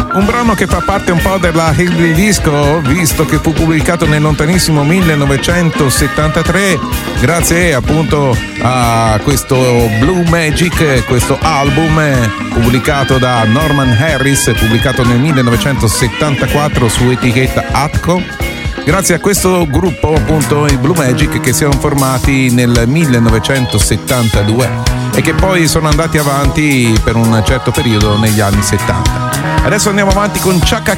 Un brano che fa parte un po' della Hillbilly Disco, visto che fu pubblicato nel lontanissimo 1973, grazie appunto a questo Blue Magic, questo album pubblicato da Norman Harris, pubblicato nel 1974 su etichetta Atco. Grazie a questo gruppo, appunto, i Blue Magic, che si sono formati nel 1972 e che poi sono andati avanti per un certo periodo negli anni 70. Adesso andiamo avanti con Chaka